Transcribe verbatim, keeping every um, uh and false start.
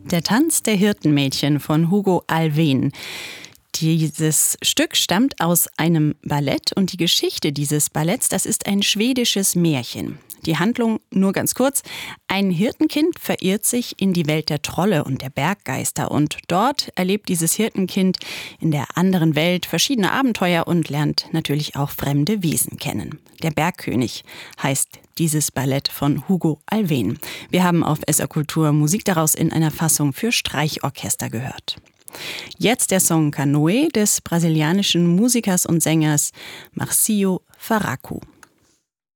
Der Tanz der Hirtenmädchen von Hugo Alfvén. Dieses Stück stammt aus einem Ballett und die Geschichte dieses Balletts, das ist ein schwedisches Märchen. Die Handlung nur ganz kurz. Ein Hirtenkind verirrt sich in die Welt der Trolle und der Berggeister und dort erlebt dieses Hirtenkind in der anderen Welt verschiedene Abenteuer und lernt natürlich auch fremde Wesen kennen. Der Bergkönig heißt dieses Ballett von Hugo Alfvén. Wir haben auf S R Kultur Musik daraus in einer Fassung für Streichorchester gehört. Jetzt der Song Canoe des brasilianischen Musikers und Sängers Marcio Faraco.